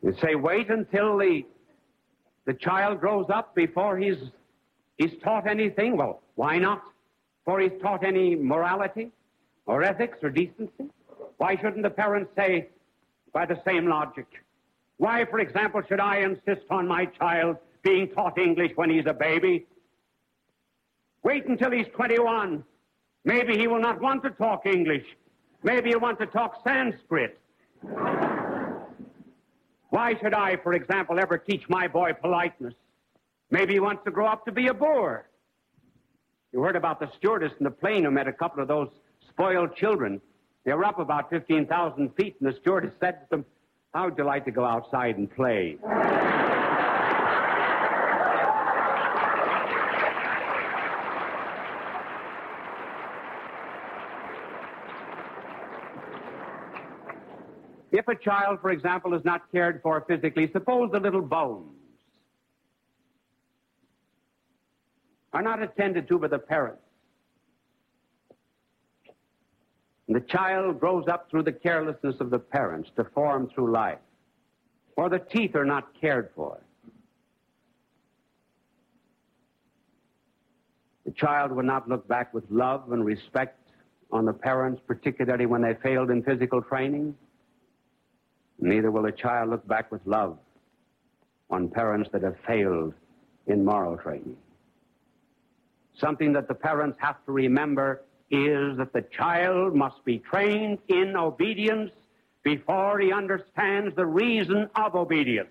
You say wait until the child grows up before he's taught anything? Well, why not? Before he's taught any morality or ethics or decency? Why shouldn't the parents say, by the same logic, why, for example, should I insist on my child being taught English when he's a baby? Wait until he's 21. Maybe he will not want to talk English. Maybe he'll want to talk Sanskrit. Why should I, for example, ever teach my boy politeness? Maybe he wants to grow up to be a boor. You heard about the stewardess in the plane who met a couple of those spoiled children. They were up about 15,000 feet, and the stewardess said to them, "How would you like to go outside and play?" If a child, for example, is not cared for physically, suppose the little bones are not attended to by the parents, and the child grows up through the carelessness of the parents, deformed through life, or the teeth are not cared for, the child will not look back with love and respect on the parents, particularly when they failed in physical training. Neither will a child look back with love on parents that have failed in moral training. Something that the parents have to remember is that the child must be trained in obedience before he understands the reason of obedience.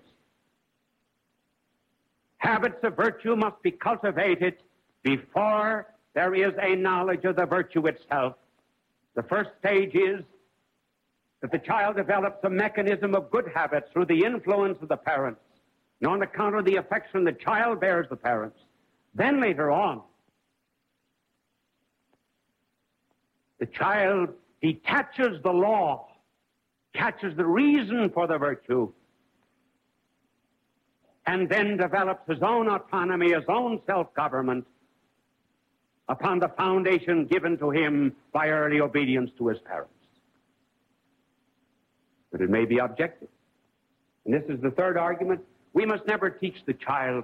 Habits of virtue must be cultivated before there is a knowledge of the virtue itself. The first stage is that the child develops a mechanism of good habits through the influence of the parents, and on account of the affection the child bears the parents. Then later on, the child detaches the law, catches the reason for the virtue, and then develops his own autonomy, his own self-government upon the foundation given to him by early obedience to his parents. But it may be objective. And this is the third argument. We must never teach the child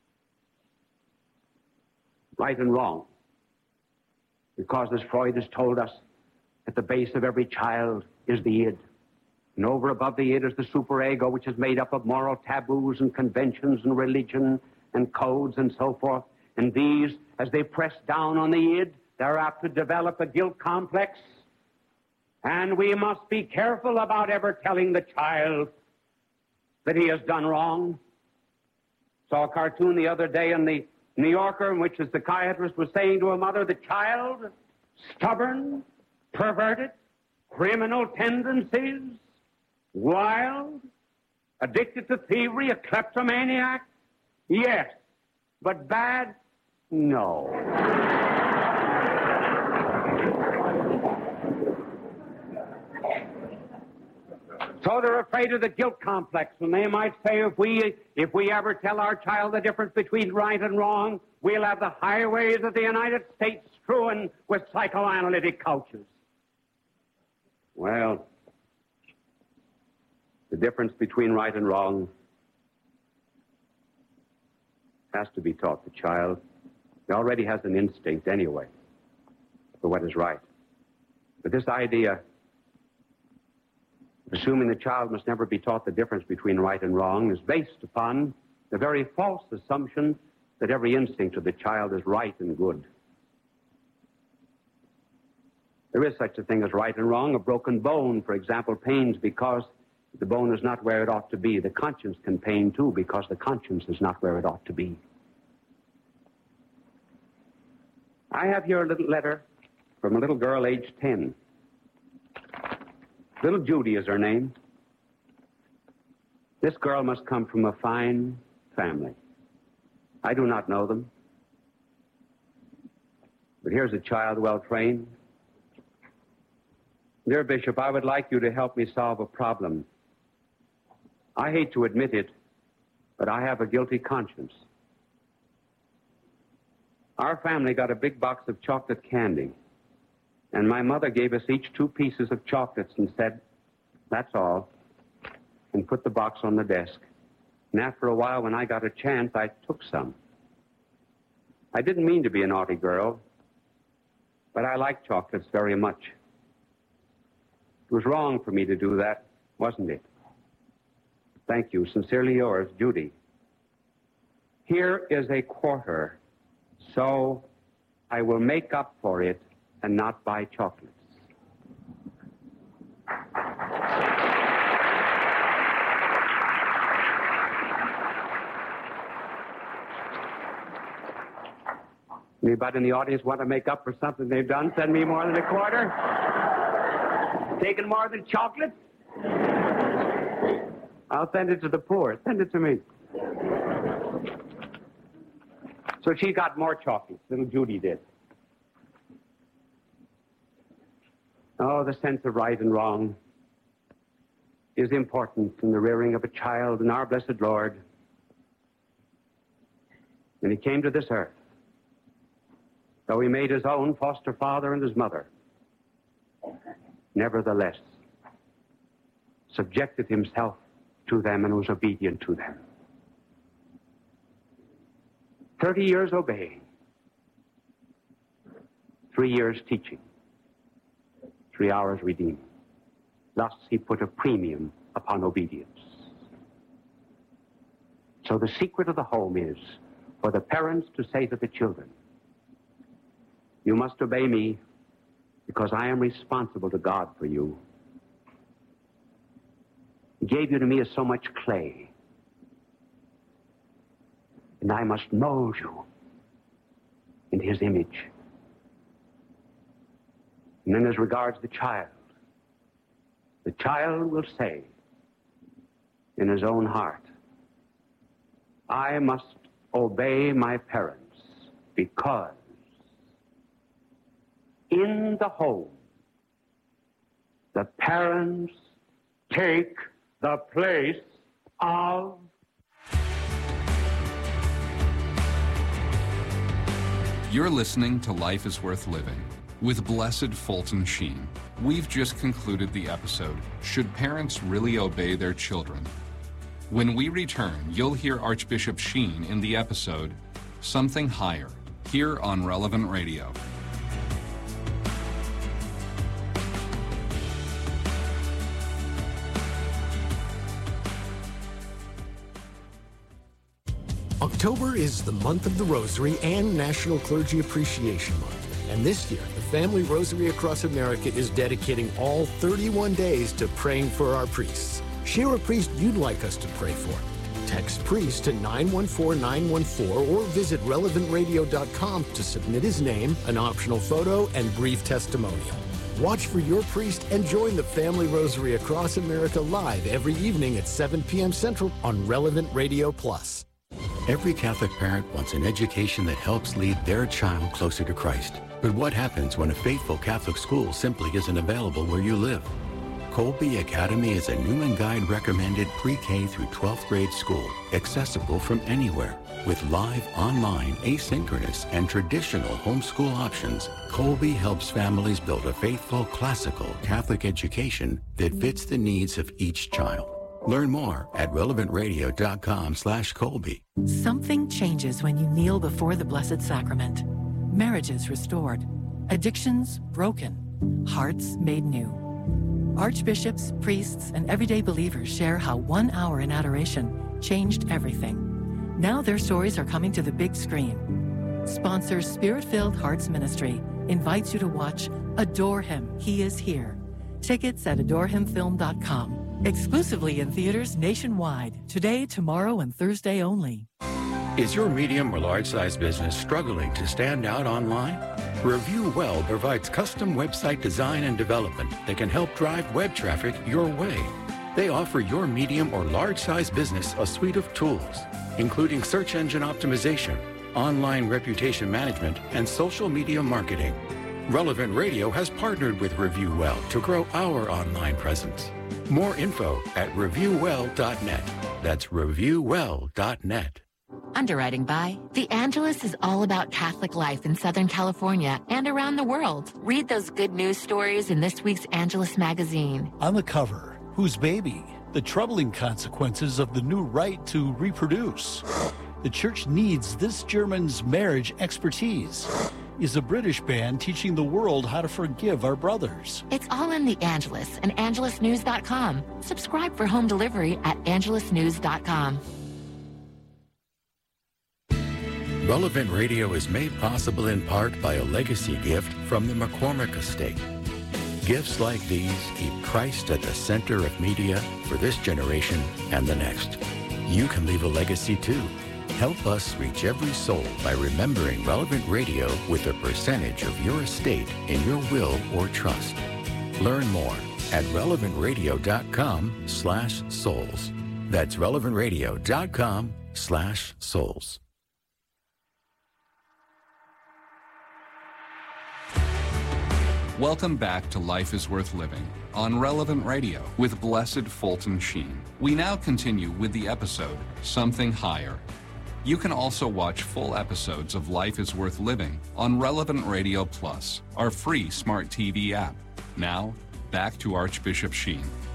right and wrong, because, as Freud has told us, at the base of every child is the id. And over above the id is the superego, which is made up of moral taboos and conventions and religion and codes and so forth. And these, as they press down on the id, they're apt to develop a guilt complex. And we must be careful about ever telling the child that he has done wrong. Saw a cartoon the other day in the New Yorker in which the psychiatrist was saying to a mother, the child, stubborn, perverted, criminal tendencies, wild, addicted to thievery, a kleptomaniac? Yes. But bad? No. So they're afraid of the guilt complex, and they might say if we ever tell our child the difference between right and wrong, we'll have the highways of the United States strewn with psychoanalytic couches. Well, the difference between right and wrong has to be taught the child. He already has an instinct anyway for what is right. But this idea, assuming the child must never be taught the difference between right and wrong, is based upon the very false assumption that every instinct of the child is right and good. There is such a thing as right and wrong. A broken bone, for example, pains because the bone is not where it ought to be. The conscience can pain, too, because the conscience is not where it ought to be. I have here a little letter from a little girl aged 10. Little Judy is her name. This girl must come from a fine family. I do not know them. But here's a child well trained. Dear Bishop, I would like you to help me solve a problem. I hate to admit it, but I have a guilty conscience. Our family got a big box of chocolate candy, and my mother gave us each 2 pieces of chocolates and said, "That's all." and put the box on the desk. And after a while, when I got a chance, I took some. I didn't mean to be a naughty girl, but I liked chocolates very much. It was wrong for me to do that, wasn't it? Thank you. Sincerely yours, Judy. Here is a quarter, so I will make up for it and not buy chocolates. Anybody in the audience want to make up for something they've done? Send me more than a quarter? Taking more than chocolates? I'll send it to the poor. Send it to me. So she got more chocolates. Little Judy did. Oh, the sense of right and wrong is important in the rearing of a child. And our blessed Lord, when he came to this earth, though he made his own foster father and his mother, nevertheless subjected himself to them and was obedient to them. 30 years obeying, 3 years teaching, 3 hours redeeming. Thus he put a premium upon obedience. So the secret of the home is for the parents to say to the children, you must obey me because I am responsible to God for you. He gave you to me as so much clay, and I must mold you in his image. And then as regards the child will say in his own heart, I must obey my parents because in the home, the parents take the place of... You're listening to Life is Worth Living with Blessed Fulton Sheen. We've just concluded the episode, Should Parents Really Obey Their Children? When we return, you'll hear Archbishop Sheen in the episode, Something Higher, here on Relevant Radio. October is the month of the Rosary and National Clergy Appreciation Month. And this year, the Family Rosary Across America is dedicating all 31 days to praying for our priests. Share a priest you'd like us to pray for. Text priest to 914-914 or visit relevantradio.com to submit his name, an optional photo, and brief testimonial. Watch for your priest and join the Family Rosary Across America live every evening at 7 p.m. Central on Relevant Radio Plus. Every Catholic parent wants an education that helps lead their child closer to Christ. But what happens when a faithful Catholic school simply isn't available where you live? Colby Academy is a Newman Guide recommended pre-K through 12th grade school, accessible from anywhere. With live, online, asynchronous, and traditional homeschool options, Colby helps families build a faithful, classical Catholic education that fits the needs of each child. Learn more at relevantradio.com/Colby. Something changes when you kneel before the Blessed Sacrament. Marriages restored, addictions broken, hearts made new. Archbishops, priests, and everyday believers share how 1 hour in adoration changed everything. Now their stories are coming to the big screen. Sponsor Spirit-Filled Hearts Ministry invites you to watch Adore Him, He is Here. Tickets at adorehimfilm.com. Exclusively in theaters nationwide, today, tomorrow, and Thursday only. Is your medium or large-size business struggling to stand out online? Review Well provides custom website design and development that can help drive web traffic your way. They offer your medium or large-size business a suite of tools, including search engine optimization, online reputation management, and social media marketing. Relevant Radio has partnered with Review Well to grow our online presence. More info at reviewwell.net. That's reviewwell.net. Underwriting by The Angelus is all about Catholic life in Southern California and around the world. Read those good news stories in this week's Angelus magazine. On the cover, whose baby? the troubling consequences of the new right to reproduce. The church needs this German's marriage expertise. Is a British band teaching the world how to forgive our brothers. It's all in The Angelus and angelusnews.com. Subscribe for home delivery at angelusnews.com. Relevant Radio is made possible in part by a legacy gift from the McCormick Estate. Gifts like these keep Christ at the center of media for this generation and the next. You can leave a legacy too. Help us reach every soul by remembering Relevant Radio with a percentage of your estate in your will or trust. Learn more at relevantradio.com/souls. That's relevantradio.com/souls. Welcome back to Life is Worth Living on Relevant Radio with Blessed Fulton Sheen. We now continue with the episode, Something Higher. You can also watch full episodes of Life is Worth Living on Relevant Radio Plus, our free smart TV app. Now, back to Archbishop Sheen.